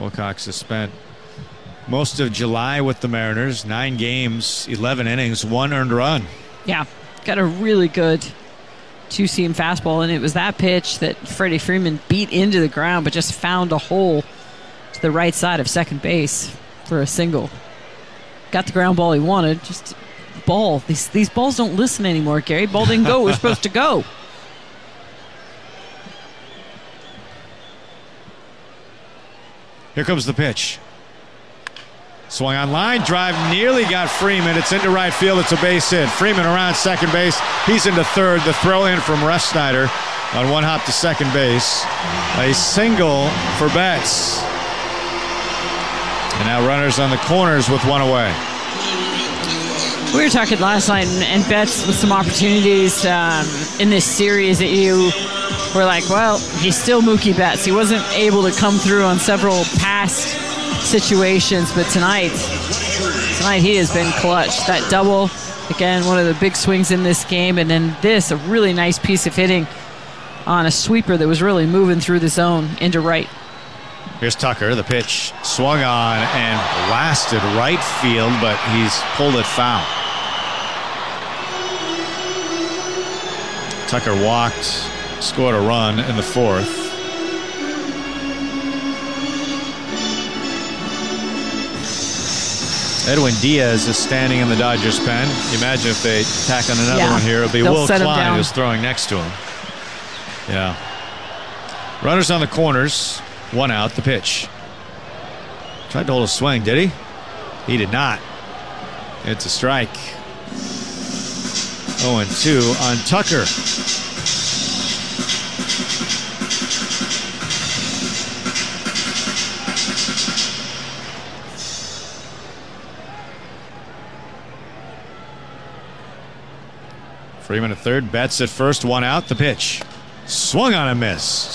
Wilcox has spent most of July with the Mariners. 9 games, 11 innings, 1 earned run. Yeah, got a really good two-seam fastball, and it was that pitch that Freddie Freeman beat into the ground but just found a hole to the right side of second base for a single. Got the ground ball he wanted, just ball. These balls don't listen anymore, Gary. Ball didn't go. We're supposed to go. Here comes the pitch. Swung on line, drive nearly got Freeman. It's into right field. It's a base hit. Freeman around second base. He's into third. The throw in from Refsnyder on one hop to second base. A single for Betts. And now runners on the corners with one away. We were talking last night, and Betts with some opportunities in this series that you were like, well, he's still Mookie Betts. He wasn't able to come through on several past situations, but tonight he has been clutch. That double, again, one of the big swings in this game, and then this, a really nice piece of hitting on a sweeper that was really moving through the zone into right. Here's Tucker. The pitch swung on and blasted right field, but he's pulled it foul. Tucker walked, scored a run in the fourth. Edwin Diaz is standing in the Dodgers pen. Imagine if they tack on another one here. It'll be Will Klein who's throwing next to him. Yeah. Runners on the corners. 1 out. The pitch. Tried to hold a swing, did he? He did not. It's a strike. 0-2 on Tucker. Freeman at third, Betts at first, 1 out. The pitch. Swung on a miss.